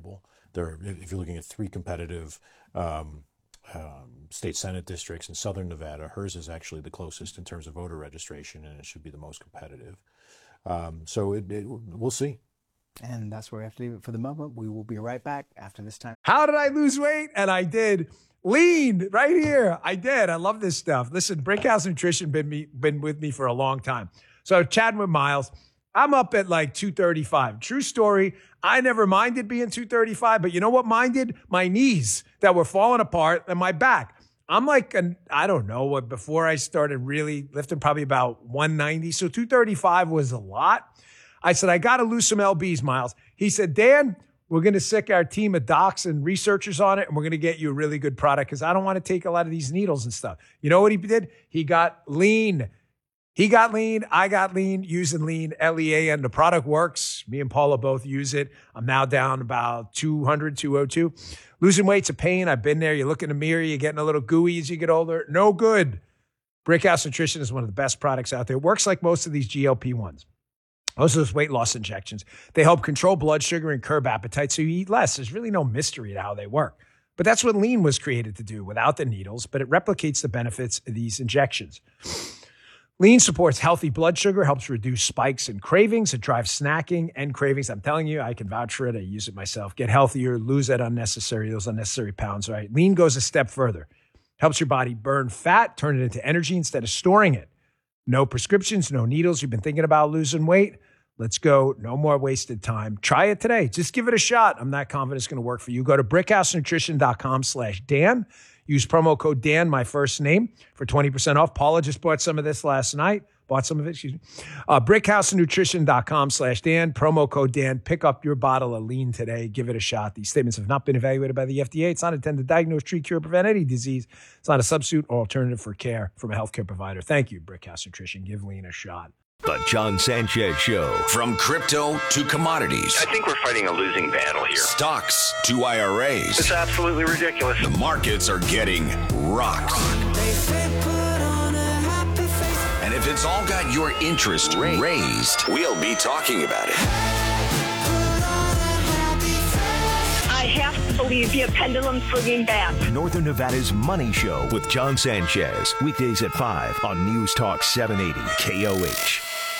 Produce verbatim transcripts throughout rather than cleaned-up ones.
comparable. There, if you're looking at three competitive um, um, state Senate districts in Southern Nevada, hers is actually the closest in terms of voter registration, and it should be the most competitive. Um, so it, it, we'll see. And that's where we have to leave it for the moment. We will be right back after this time. How did I lose weight? And I did. Lean right here. I did. I love this stuff. Listen, Brickhouse Nutrition been me been with me for a long time. So chatting with Miles, I'm up at like two thirty-five. True story. I never minded being two thirty-five, but you know what minded? My knees that were falling apart and my back. I'm like, an, I don't know what, before I started really lifting, probably about one ninety. So two thirty-five was a lot. I said, I got to lose some L Bs, Miles. He said, Dan, we're going to sick our team of docs and researchers on it, and we're going to get you a really good product because I don't want to take a lot of these needles and stuff. You know what he did? He got lean. He got lean. I got lean using lean, L E A N. The product works. Me and Paula both use it. I'm now down about two hundred, two oh two. Losing weight's a pain. I've been there. You look in the mirror, you're getting a little gooey as you get older. No good. Brickhouse Nutrition is one of the best products out there. It works like most of these G L P ones. Most of those weight loss injections. They help control blood sugar and curb appetite so you eat less. There's really no mystery to how they work. But that's what lean was created to do without the needles, but it replicates the benefits of these injections. Lean supports healthy blood sugar, helps reduce spikes and cravings. It drives snacking and cravings. I'm telling you, I can vouch for it. I use it myself. Get healthier, lose that unnecessary, those unnecessary pounds, right? Lean goes a step further. Helps your body burn fat, turn it into energy instead of storing it. No prescriptions, no needles. You've been thinking about losing weight? Let's go. No more wasted time. Try it today. Just give it a shot. I'm not confident it's going to work for you. Go to brickhousenutrition.com slash Dan. Use promo code Dan, my first name, for twenty percent off. Paula just bought some of this last night. Bought some of it, excuse me. Uh, brickhousenutrition.com slash Dan. Promo code Dan. Pick up your bottle of lean today. Give it a shot. These statements have not been evaluated by the F D A. It's not intended to diagnose, treat, cure, prevent any disease. It's not a substitute or alternative for care from a healthcare provider. Thank you, Brickhouse Nutrition. Give lean a shot. The John Sanchez Show. From crypto to commodities. I think we're fighting a losing battle here. Stocks to I R As. It's absolutely ridiculous. The markets are getting rocked. And if it's all got your interest raised, we'll be talking about it. I have to believe your pendulum swinging back. Northern Nevada's Money Show with John Sanchez. Weekdays at five on News Talk seven eighty K O H.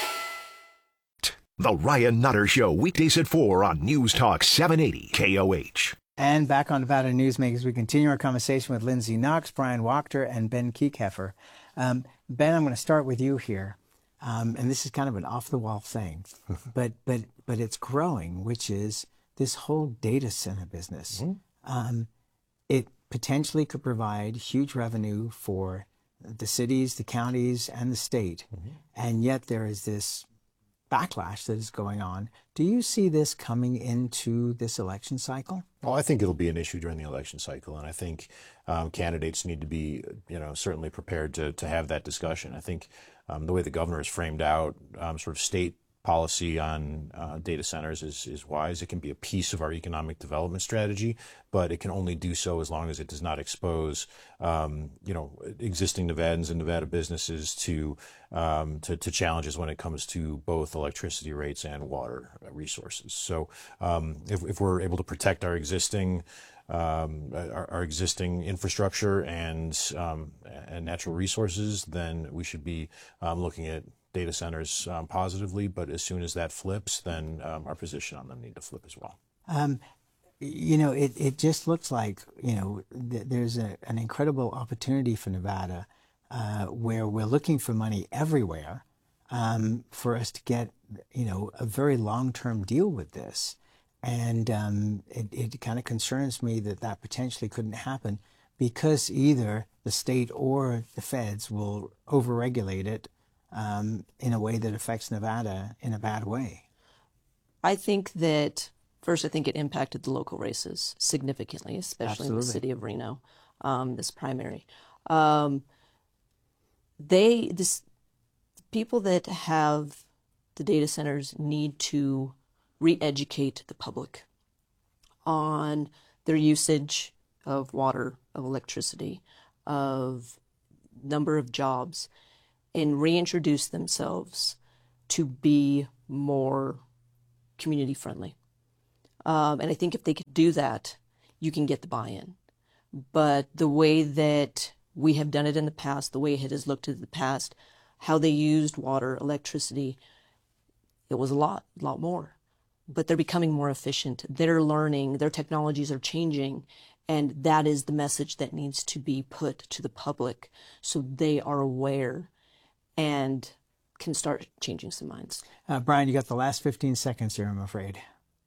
The Ryan Nutter Show, weekdays at four on News Talk seven eighty K O H. And back on Nevada Newsmakers, we continue our conversation with Lindsay Knox, Brian Wachter, and Ben Kiekhaefer. Um, Ben, I'm going to start with you here. Um, and this is kind of an off-the-wall thing, but but but it's growing, which is this whole data center business. Mm-hmm. Um, it potentially could provide huge revenue for the cities, the counties, and the state. Mm-hmm. And yet there is this backlash that is going on. Do you see this coming into this election cycle? Well, I think it'll be an issue during the election cycle, and I think um, candidates need to be, you know, certainly prepared to to have that discussion. I think um, the way the governor has framed out um, sort of state policy on uh, data centers is, is wise. It can be a piece of our economic development strategy, but it can only do so as long as it does not expose, um, you know, existing Nevadans and Nevada businesses to, um, to to challenges when it comes to both electricity rates and water resources. So um, if, if we're able to protect our existing Um, our, our existing infrastructure and um, and natural resources, then we should be um, looking at data centers um, positively. But as soon as that flips, then um, our position on them need to flip as well. Um, you know, it, it just looks like, you know, th- there's a, an incredible opportunity for Nevada uh, where we're looking for money everywhere um, for us to get, you know, a very long-term deal with this. And um, it, it kind of concerns me that that potentially couldn't happen because either the state or the feds will overregulate it um, in a way that affects Nevada in a bad way. I think that, first, I think it impacted the local races significantly, especially Absolutely. in the city of Reno, um, this primary. Um, they, this, people that have the data centers need to re-educate the public on their usage of water, of electricity, of number of jobs, and reintroduce themselves to be more community friendly. Um, and I think if they could do that, you can get the buy-in. But the way that we have done it in the past, the way it has looked in the past, how they used water, electricity, it was a lot, a lot more. But they're becoming more efficient. They're learning, their technologies are changing, and that is the message that needs to be put to the public so they are aware and can start changing some minds. Uh, Brian, you got the last fifteen seconds here, I'm afraid.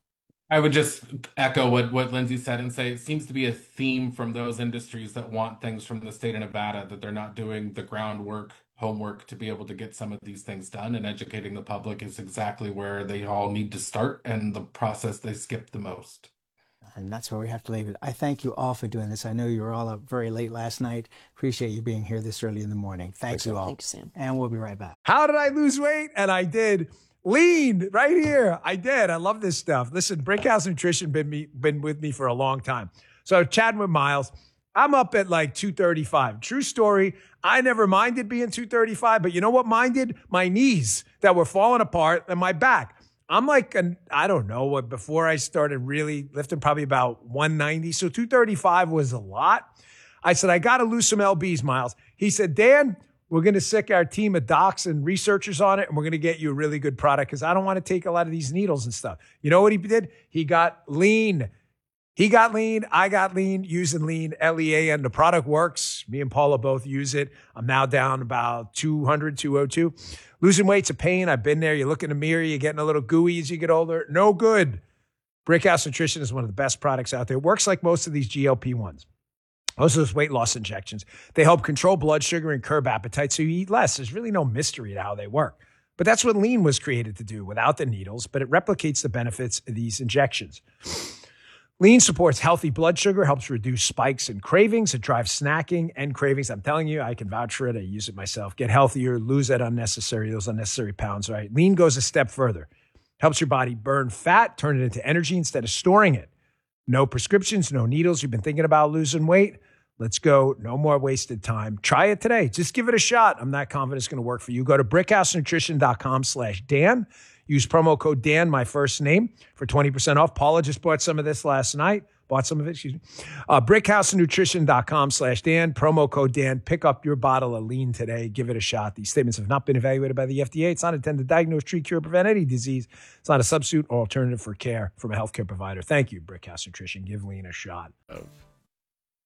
I would just echo what, what Lindsay said and say it seems to be a theme from those industries that want things from the state of Nevada, that they're not doing the groundwork, homework to be able to get some of these things done, and educating the public is exactly where they all need to start and the process they skip the most. And that's where we have to leave it. I thank you all for doing this. I know you were all up very late last night. Appreciate you being here this early in the morning. Thanks you all. Thanks, Sam. And we'll be right back. How did I lose weight? And I did. Lean right here. I did. I love this stuff. Listen, Brickhouse Nutrition been me been with me for a long time. So chatting with Miles, I'm up at like two thirty-five. True story. I never minded being two thirty-five, but you know what minded? My knees that were falling apart and my back. I'm like, an, I don't know what, before I started really lifting, probably about one ninety. So two thirty-five was a lot. I said, I got to lose some L Bs, Miles. He said, Dan, we're going to sick our team of docs and researchers on it, and we're going to get you a really good product because I don't want to take a lot of these needles and stuff. You know what he did? He got lean. He got lean. I got lean using lean, L E A N. The product works. Me and Paula both use it. I'm now down about two hundred, two oh two. Losing weight's a pain. I've been there. You look in the mirror, you're getting a little gooey as you get older. No good. Brickhouse Nutrition is one of the best products out there. It works like most of these G L P ones. Most of those weight loss injections. They help control blood sugar and curb appetite so you eat less. There's really no mystery to how they work. But that's what lean was created to do without the needles, but it replicates the benefits of these injections. Lean supports healthy blood sugar, helps reduce spikes and cravings. It drives snacking and cravings. I'm telling you, I can vouch for it. I use it myself. Get healthier, lose that unnecessary, those unnecessary pounds, right? Lean goes a step further. Helps your body burn fat, turn it into energy instead of storing it. No prescriptions, no needles. You've been thinking about losing weight? Let's go. No more wasted time. Try it today. Just give it a shot. I'm not confident it's going to work for you. Go to brickhousenutrition.com slash Dan. Use promo code Dan, my first name, for twenty percent off. Paula just bought some of this last night. Bought some of it, excuse me. Uh, brickhousenutrition.com slash Dan. Promo code Dan. Pick up your bottle of lean today. Give it a shot. These statements have not been evaluated by the F D A. It's not intended to diagnose, treat, cure, prevent any disease. It's not a substitute or alternative for care from a healthcare provider. Thank you, Brickhouse Nutrition. Give lean a shot.